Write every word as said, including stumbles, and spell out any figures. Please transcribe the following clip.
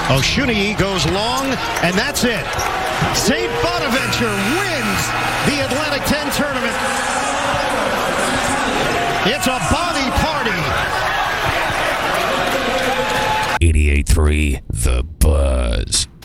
Oshuniyi goes long, and that's it. Saint Bonaventure wins the Atlantic ten tournament. It's a body party. eighty-eight point three The Buzz.